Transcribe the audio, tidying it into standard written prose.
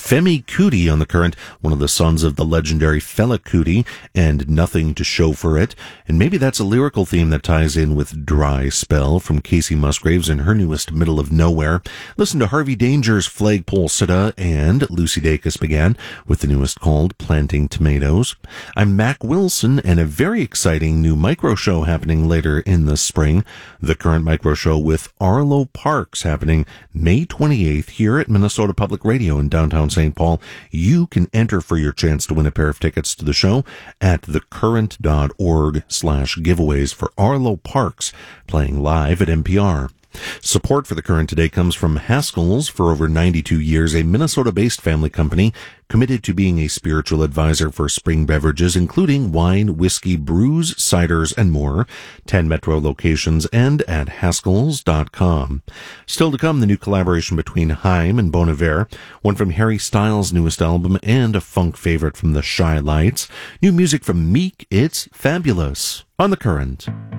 Femi Kuti on The Current, one of the sons of the legendary Fela Kuti, and Nothing to Show for It. And maybe that's a lyrical theme that ties in with Dry Spell from Casey Musgraves and her newest Middle of Nowhere. Listen to Harvey Danger's Flagpole Sitta, and Lucy Dacus began with the newest called Planting Tomatoes. I'm Mac Wilson, and a very exciting new micro show happening later in the spring. The Current Micro Show with Arlo Parks happening May 28th here at Minnesota Public Radio in downtown St. Paul. You can enter for your chance to win a pair of tickets to the show at thecurrent.org/giveaways for Arlo Parks playing live at NPR. Support for The Current today comes from Haskell's. For over 92 years, a Minnesota-based family company committed to being a spiritual advisor for spring beverages, including wine, whiskey, brews, ciders, and more. 10 Metro locations and at Haskells.com. Still to come, the new collaboration between Haim and Bon Iver, one from Harry Styles' newest album, and a funk favorite from the Shy Lights. New music from Meek, It's Fabulous on The Current.